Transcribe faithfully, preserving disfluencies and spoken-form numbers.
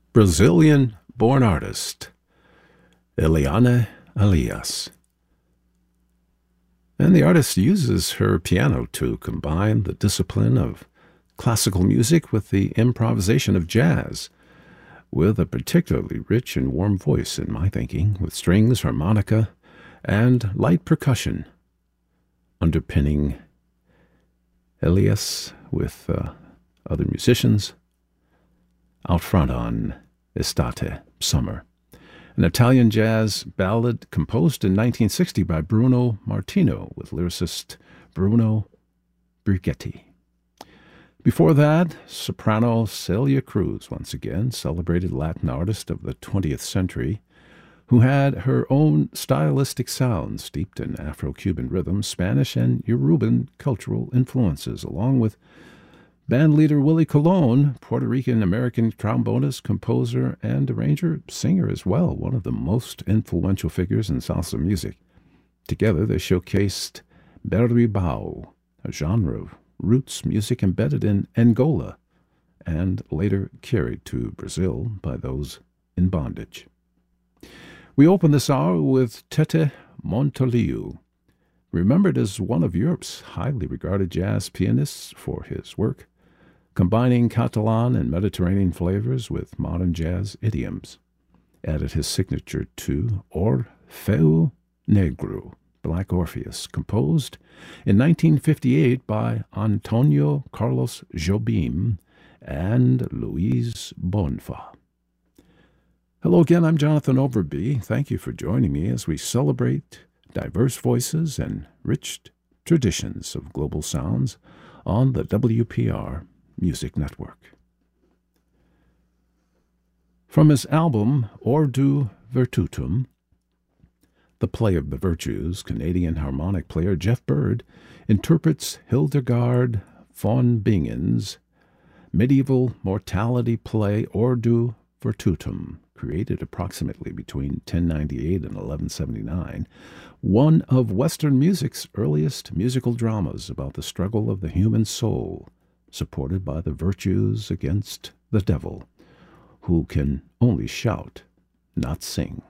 Brazilian-born artist Eliane Elias. And the artist uses her piano to combine the discipline of classical music with the improvisation of jazz, with a particularly rich and warm voice, in my thinking, with strings, harmonica, and light percussion underpinning Elias with uh, other musicians out front on Estate, Summer, an Italian jazz ballad composed in nineteen sixty by Bruno Martino with lyricist Bruno Brigetti. Before that, soprano Celia Cruz, once again, celebrated Latin artist of the twentieth century, who had her own stylistic sound steeped in Afro-Cuban rhythms, Spanish and Yoruban cultural influences, along with bandleader Willie Colon, Puerto Rican-American trombonist, composer, and arranger, singer as well, one of the most influential figures in salsa music. Together, they showcased berimbau, a genre of roots music embedded in Angola and later carried to Brazil by those in bondage. We open this hour with Tete Montoliu, remembered as one of Europe's highly regarded jazz pianists for his work, combining Catalan and Mediterranean flavors with modern jazz idioms, added his signature to Orfeu Negro, Black Orpheus, composed in nineteen fifty-eight by Antonio Carlos Jobim and Luis Bonfa. Hello again, I'm Jonathan Overby. Thank you for joining me as we celebrate diverse voices and rich traditions of global sounds on the W P R Music Network. From his album Ordo Virtutum, The Play of the Virtues, Canadian harmonic player Jeff Bird interprets Hildegard von Bingen's medieval mortality play Ordo Virtutum, created approximately between ten ninety-eight and eleven seventy-nine, one of Western music's earliest musical dramas about the struggle of the human soul, supported by the virtues against the devil, who can only shout, not sing.